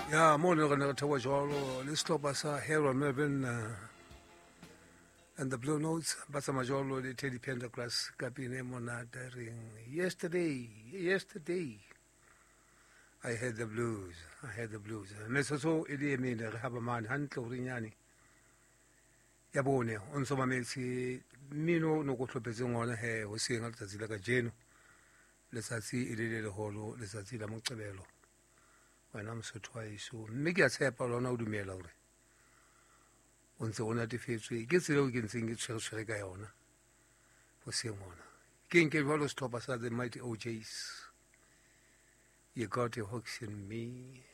Ya mo le gona thawa jalo le stop sa Harold Melvin and the Blue Notes ba sa majolo le Teddy Pendergrass ka pine mona daring yesterday I had the blues ne so ile me ne haba man hantle urinyani yabone onso mametsi mino no go tlhopetse ngwana he ho senga letsatsi la ka jeno letsatsi ile le holo letsatsi la moqebelo wena mosotho wa iso mme ke a tshepa lona o dumela hore o ntse o natefetswe ke tsela o ke ntseng ke tshwere ka yona go seng ona ke nke jwalo stopper sa the mighty OJs. You got your hooks in me.